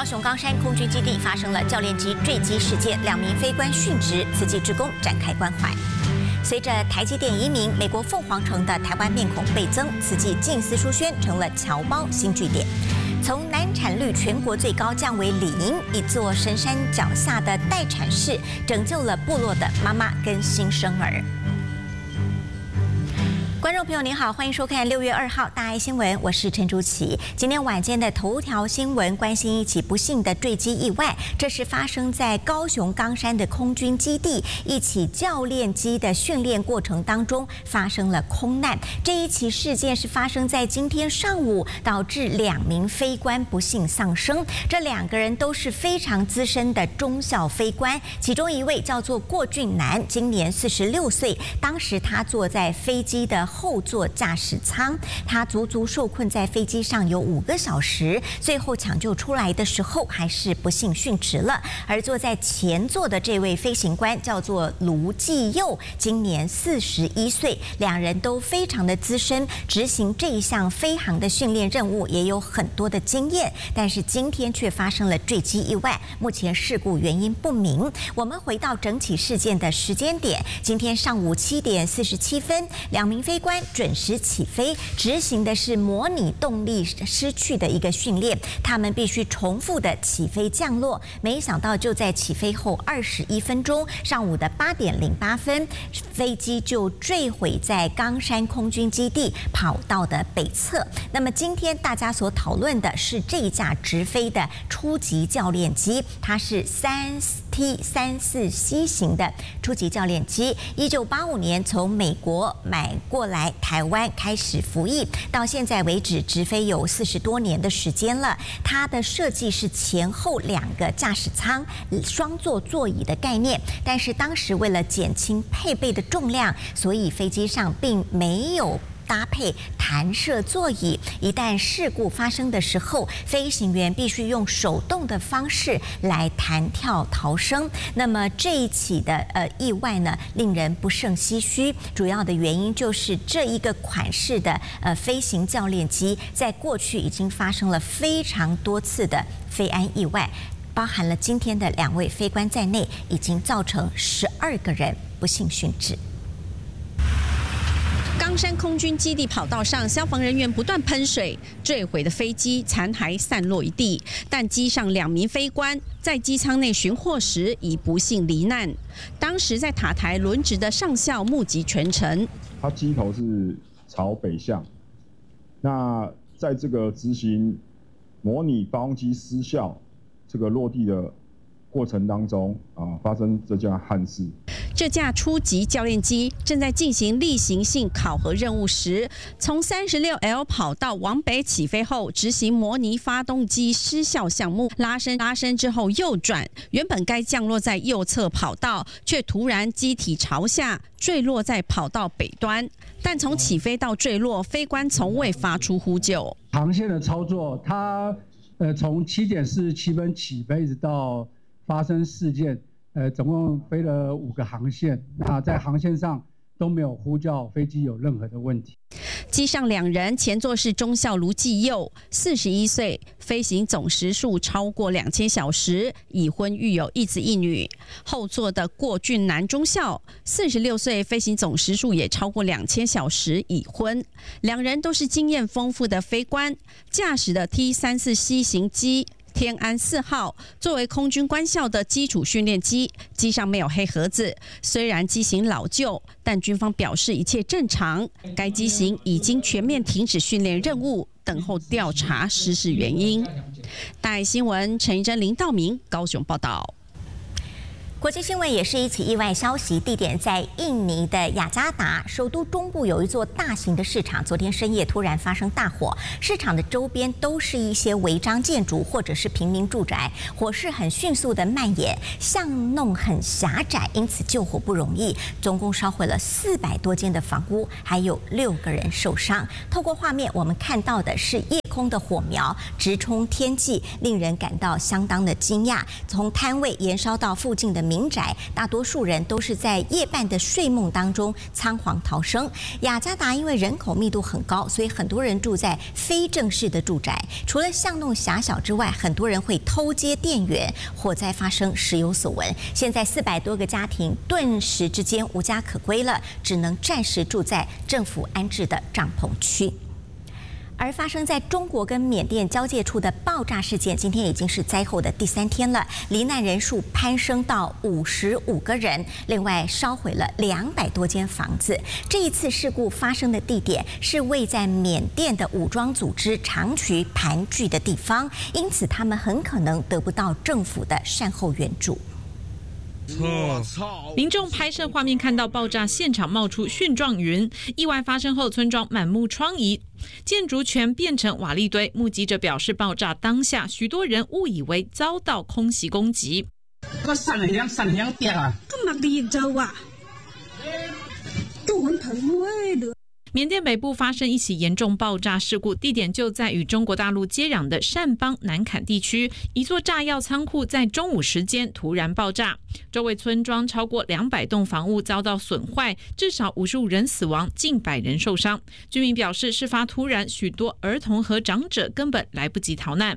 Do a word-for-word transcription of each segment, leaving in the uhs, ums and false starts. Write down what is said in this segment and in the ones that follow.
高雄冈山空军基地发生了教练机坠机事件，两名飞官殉职，慈济志工展开关怀。随着台积电移民，美国凤凰城的台湾面孔倍增，慈济静思书轩成了侨胞新据点。从难产率全国最高降为零，一座神山脚下的待产室拯救了部落的妈妈跟新生儿。观众朋友您好，欢迎收看六月二号大爱新闻，我是陈竹琪。今天晚间的头条新闻关心一起不幸的坠机意外，这是发生在高雄冈山的空军基地，一起教练机的训练过程当中发生了空难。这一起事件是发生在今天上午，导致两名飞官不幸丧生。这两个人都是非常资深的中校飞官，其中一位叫做郭俊南，今年四十六岁，当时他坐在飞机的后座驾驶舱，他足足受困在飞机上有五个小时，最后抢救出来的时候还是不幸殉职了。而坐在前座的这位飞行官叫做卢继佑，今年四十一岁，两人都非常的资深，执行这一项飞航的训练任务也有很多的经验，但是今天却发生了坠机意外，目前事故原因不明。我们回到整起事件的时间点，今天上午七点四十七分，两名飞官准时起飞，执行的是模拟动力失去的一个训练，他们必须重复的起飞降落。没想到就在起飞后二十一分钟，上午的八点零八分，飞机就坠毁在冈山空军基地跑道的北侧。那么今天大家所讨论的是这一架直飞的初级教练机，它是三 T 三四 C 型的初级教练机，一九八五年从美国买过来台湾开始服役，到现在为止直飞有四十多年的时间了。它的设计是前后两个驾驶舱双座座椅的概念，但是当时为了减轻配备的重量，所以飞机上并没有搭配弹射座椅，一旦事故发生的时候，飞行员必须用手动的方式来弹跳逃生。那么这一起的呃意外呢，令人不胜唏嘘。主要的原因就是这一个款式的呃飞行教练机，在过去已经发生了非常多次的飞安意外，包含了今天的两位飞官在内，已经造成十二个人不幸殉职。 冈山空军基地跑道上，消防人员不断喷水，坠毁的飞机残骸散落一地，但机上两名飞官在机舱内巡获时已不幸罹难。当时在塔台轮值的上校目击全程。 它机头是朝北向，那在这个执行模拟发动机失效这个落地的过程当中啊，发生这架憾事。 这架初级教练机正在进行例行性考核任务时，从三十六 L 跑道往北起飞后，执行模拟发动机失效项目，拉升拉升之后右转，原本该降落在右侧跑道，却突然机体朝下坠落在跑道北端。但从起飞到坠落，飞官从未发出呼救。 航线的操作，它呃从七点四十七分起飞，一直到发生事件。呃，总共飞了五个航线，那在航线上都没有呼叫飞机有任何的问题。 机上两人，前座是中校卢继佑，四十一岁，飞行总时数超过两千小时，已婚育有一子一女；后座的郭俊南中校，四十六岁，飞行总时数也超过两千小时，已婚。两人都是经验丰富的飞官，驾驶的 T 三四 C 型机天安四号作为空军官校的基础训练机，机上没有黑盒子。虽然机型老旧，但军方表示一切正常。该机型已经全面停止训练任务，等候调查失事原因。大爱新闻陈怡贞、林道明高雄报道。 国际新闻也是一起意外消息，地点在印尼的雅加达，首都中部有一座大型的市场，昨天深夜突然发生大火，市场的周边都是一些违章建筑或者是平民住宅，火势很迅速的蔓延，巷弄很狭窄，因此救火不容易，总共烧毁了四百多间的房屋，还有六个人受伤。透过画面我们看到的是夜空的火苗直冲天际，令人感到相当的惊讶，从摊位延烧到附近的民宅，大多数人都是在夜半的睡梦当中仓皇逃生。雅加达因为人口密度很高，所以很多人住在非正式的住宅，除了巷弄狭小之外，很多人会偷接电源。火灾发生时有所闻，现在四百多个家庭顿时之间无家可归了，只能暂时住在政府安置的帐篷区。而发生在中国跟缅甸交界处的爆炸事件，今天已经是灾后的第三天了，罹难人数攀升到五十五个人，另外烧毁了两百多间房子。这一次事故发生的地点是位在缅甸的武装组织长渠盘踞的地方，因此他们很可能得不到政府的善后援助。 民众拍摄画面看到爆炸现场冒出蕈状云，意外发生后村庄满目疮痍，建筑全变成瓦砾堆。目击者表示，爆炸当下许多人误以为遭到空袭攻击。 個神響神響跌啊！咁密烈就話，都很疼喎。 缅甸北部發生一起嚴重爆炸事故，地點就在與中國大陸接壤的善邦南坎地區，一座炸藥倉庫在中午時間突然爆炸，周圍村莊超過兩百棟房屋遭到損壞，至少五十五人死亡，近百人受傷。居民表示，事發突然，許多兒童和長者根本來不及逃難。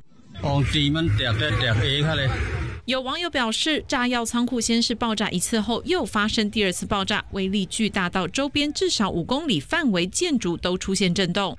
有網友表示，炸藥倉庫先是爆炸一次後，又發生第二次爆炸，威力巨大到周邊至少五公里範圍建築都出現震動。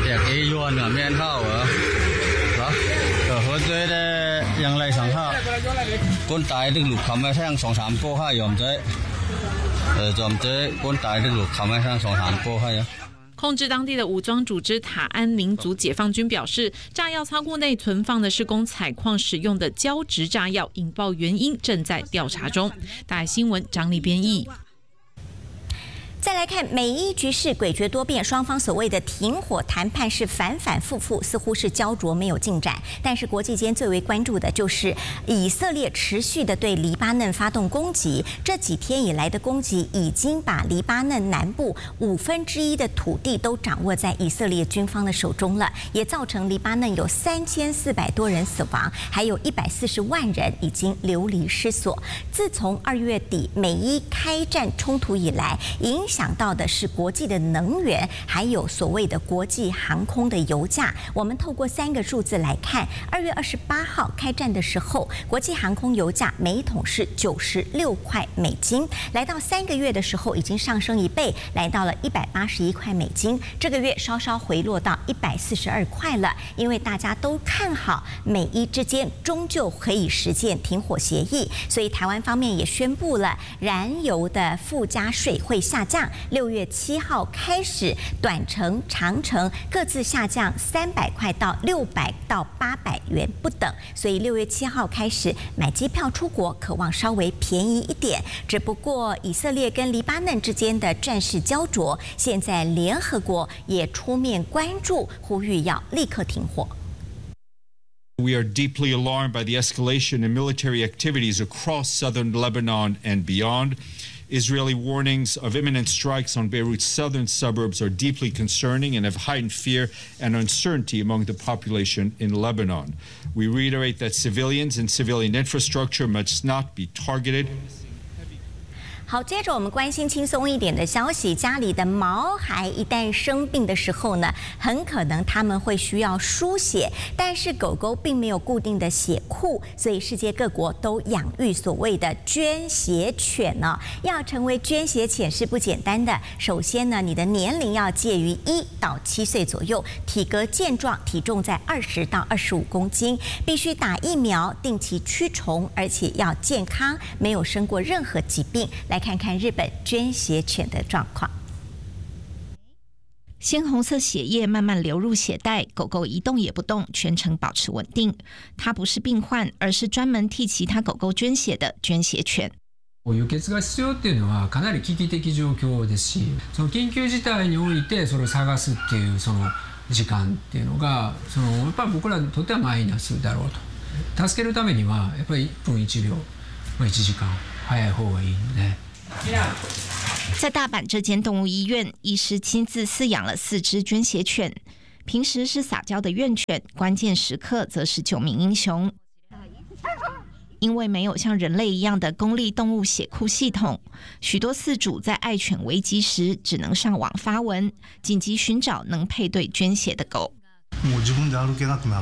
控制当地的武装组织塔安民族解放军表示，炸药仓库内存放的是供采矿使用的胶质炸药，引爆原因正在调查中。大爱新闻张丽编译。 再来看美伊局势诡谲多变，双方所谓的停火谈判是反反复复，似乎是焦灼没有进展。但是国际间最为关注的就是以色列持续的对黎巴嫩发动攻击，这几天以来的攻击已经把黎巴嫩南部五分之一的土地都掌握在以色列军方的手中了，也造成黎巴嫩有三千四百多人死亡，还有一百四十万人已经流离失所。自从二月底美伊开战冲突以来，影响想到的是国际的能源，还有所谓的国际航空的油价。我们透过三个数字来看，二月二十八号开战的时候，国际航空油价每桶是九十六块美金，来到三个月的时候已经上升一倍，来到了一百八十一块美金。这个月稍稍回落到一百四十二块了，因为大家都看好美伊之间终究可以实现停火协议，所以台湾方面也宣布了燃油的附加税会下降。六月七号开始，短程、长程各自下降三百块到六百到八百元不等，所以六月七号开始买机票出国，渴望稍微便宜一点。只不过以色列跟黎巴嫩之间的战事焦灼，现在联合国也出面关注，呼吁要立刻停火。 We are deeply alarmed by the escalation in military activities across southern Lebanon and beyond. Israeli warnings of imminent strikes on Beirut's southern suburbs are deeply concerning and have heightened fear and uncertainty among the population in Lebanon. We reiterate that civilians and civilian infrastructure must not be targeted. 好，接着我们关心轻松一点的消息。家里的毛孩一旦生病的时候呢，很可能他们会需要输血，但是狗狗并没有固定的血库，所以世界各国都养育所谓的捐血犬呢。要成为捐血犬是不简单的。首先呢，你的年龄要介于一到七岁左右，体格健壮，体重在二十到二十五公斤，必须打疫苗，定期驱虫，而且要健康，没有生过任何疾病。来看看日本捐血犬的状况。 鲜红色血液慢慢流入血袋，狗狗一动也不动，全程保持稳定。它不是病患，而是专門替其他狗狗捐血的捐血犬。 輸血が必要っていうのはかなり危機的状況ですし、その緊急事態においてそれを探すっていうその時間っていうのが、そのやっぱり僕らにとってはマイナスだろうと。助けるためにはやっぱりいっぷんいちびょう、まあいちじかん早い方がいいので。 在大阪这间动物医院，医师亲自饲养了四只捐血犬。平时是撒娇的怨犬，关键时刻则是救命英雄。 因为没有像人类一样的公立动物血库系统，许多饲主在爱犬危急时只能上网发文，紧急寻找能配对捐血的狗。 もう自分で歩けなくなって、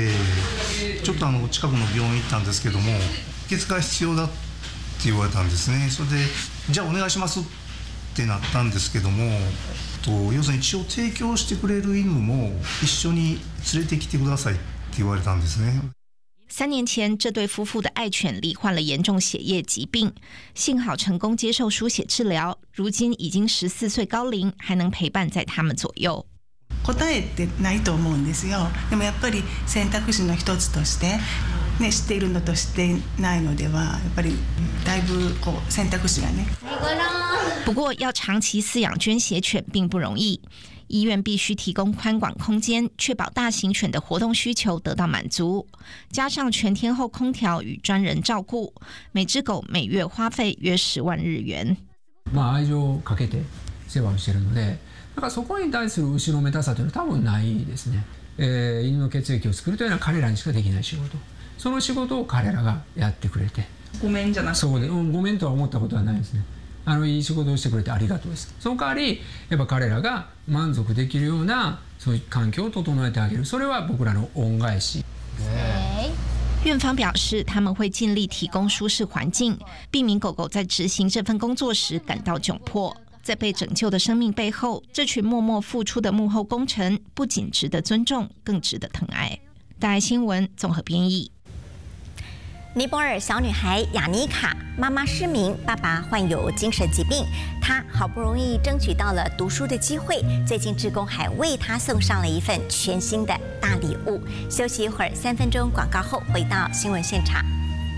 ちょっとあの近くの病院行ったんですけども、輸血が必要だって言われたんですね。それでじゃあお願いしますってなったんですけども、と要するに血を提供してくれる犬も一緒に連れてきてくださいって言われたんですね。 三年前，这对夫婦的愛犬罹患了嚴重血液疾病，幸好成功接受輸血治療，如今已經十四歲高齡，還能陪伴在他們左右。 答えってないと思うんですよ。でもやっぱり選択肢の一つとして、ね、知っているのと知ってないのではやっぱりだいぶこう選択肢がね。 不过要長期飼養捐血犬並不容易，醫院必須提供寬廣空間，確保大型犬的活動需求得到滿足，加上全天候空調與專人照顧，每隻狗每月花費約十萬日元。 まあ愛情をかけて世話をしているので。だからそこに対する後ろめたさというのは多分ないですね、えー、犬の血液を作るというのは彼らにしかできない仕事、その仕事を彼らがやってくれて、 ごめんじゃなくて、 そうで、うん、ごめんとは思ったことはないですね。あのいい仕事をしてくれてありがとうです。その代わりやっぱ彼らが満足できるようなそういう環境を整えてあげる、それは僕らの恩返し。 院方表示，他们会尽力提供舒适环境，避免狗狗在执行这份工作时感到窘迫。在被拯救的生命背后，这群默默付出的幕后功臣，不仅值得尊重，更值得疼爱。大爱新闻综合编译。 尼泊尔小女孩雅尼卡，妈妈失明，爸爸患有精神疾病，她好不容易争取到了读书的机会，最近志工还为她送上了一份全新的大礼物。休息一会儿，三分钟广告后回到新闻现场。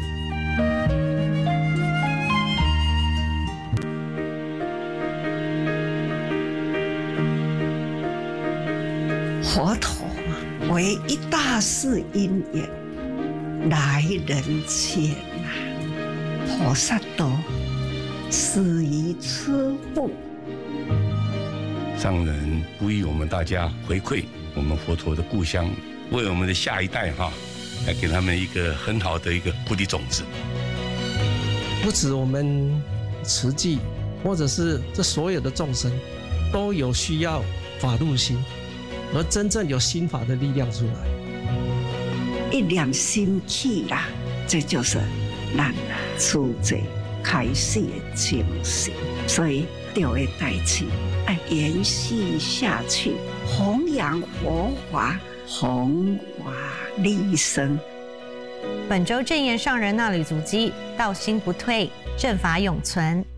佛陀为一大世因缘来人间啊，菩萨道始于此部。 上人呼吁我们大家回馈我们佛陀的故乡，为我们的下一代哈，来给他们一个很好的一个菩提种子。 不止我们慈济，或者是这所有的众生，都有需要法入心。而真正有心法的力量出来， 一念心起啦，这就是咱出家开始的精神。所以这个代志要延续下去，弘扬佛法，弘法利生。 本周正言上人那里足迹，道心不退，正法永存。